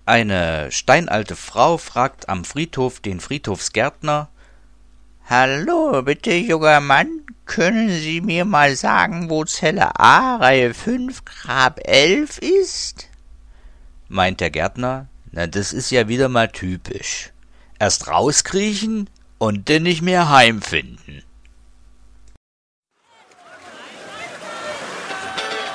Eine steinalte Frau fragt am Friedhof den Friedhofsgärtner: »Hallo, bitte, junger Mann, können Sie mir mal sagen, wo Zelle A, Reihe 5, Grab 11 ist?« Meint der Gärtner: »Na, das ist ja wieder mal typisch. Erst rauskriechen und denn nicht mehr heimfinden.«